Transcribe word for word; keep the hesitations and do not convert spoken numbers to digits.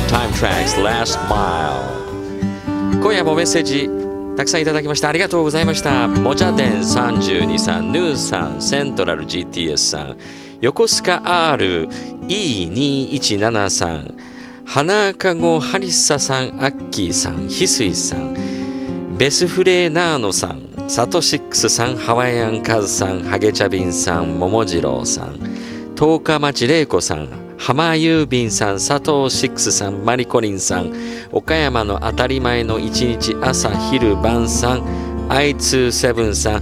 Time Tracks Last Mile。今夜もメッセージたくさんいただきましたありがとうございました。モジャデンさんじゅうにさん、ヌーさん、セントラル ジーティーエス さん、横須賀 アールイーにいちなな さん、花かごハリッサさん、アッキーさん、ヒスイさん、ベスフレーナーノさん、サトシックスさん、ハワイアンカズさん、ハゲチャビンさん、桃次郎さん、十日町玲子さん、浜郵便さん、佐藤シックスさん、マリコリンさん、岡山の当たり前の一日朝昼晩さん、アイツーセブン さん、